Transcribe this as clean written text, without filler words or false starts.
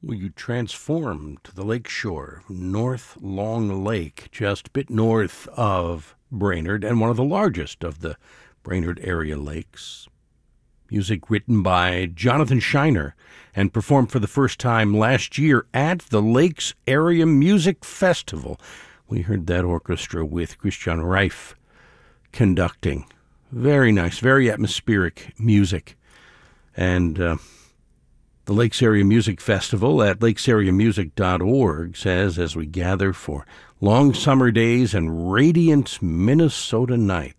You transform to the lakeshore, North Long Lake, just a bit north of Brainerd, and one of the largest of the Brainerd area lakes. Music written by Jonathan Shiner and performed for the first time last year at the Lakes Area Music Festival. We heard that orchestra with Christian Reif conducting. Very nice, very atmospheric music. And the Lakes Area Music Festival at lakesareamusic.org says, as we gather for long summer days and radiant Minnesota nights,